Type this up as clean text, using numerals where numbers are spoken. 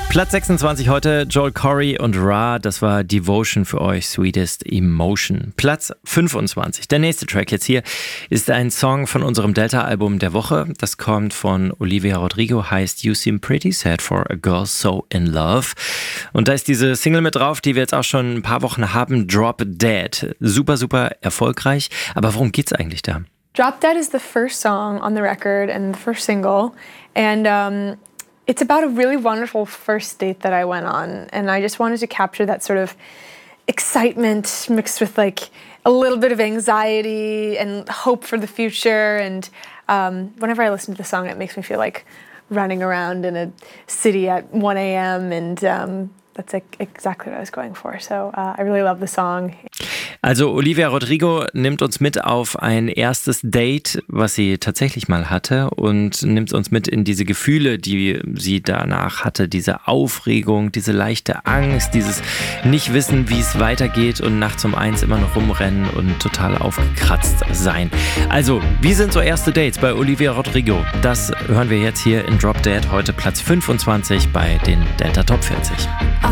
Platz 26 heute, Joel Corry und Ra, das war Devotion für euch, Sweetest Emotion. Platz 25, der nächste Track jetzt hier, ist ein Song von unserem Delta-Album der Woche. Das kommt von Olivia Rodrigo, heißt You Seem Pretty Sad for a Girl So in Love. Und da ist diese Single mit drauf, die wir jetzt auch schon ein paar Wochen haben, Drop Dead. Super, super erfolgreich. Aber worum geht's eigentlich da? Drop Dead is the first song on the record and the first single. And it's about a really wonderful first date that I went on, and I just wanted to capture that sort of excitement mixed with like a little bit of anxiety and hope for the future. And whenever I listen to the song, it makes me feel like running around in a city at 1 a.m. and that's like exactly what I was going for. So I really love the song. Also Olivia Rodrigo nimmt uns mit auf ein erstes Date, was sie tatsächlich mal hatte, und nimmt uns mit in diese Gefühle, die sie danach hatte, diese Aufregung, diese leichte Angst, dieses Nicht-Wissen, wie es weitergeht und nachts um 1 immer noch rumrennen und total aufgekratzt sein. Also, wie sind so erste Dates bei Olivia Rodrigo? Das hören wir jetzt hier in Drop Dead, heute Platz 25 bei den Delta Top 40.